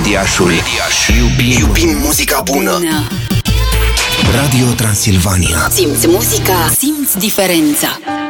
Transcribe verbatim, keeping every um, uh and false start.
Mediașul. Iubim, iubim muzica bună. Radio Transilvania. Simți muzica, simți diferența.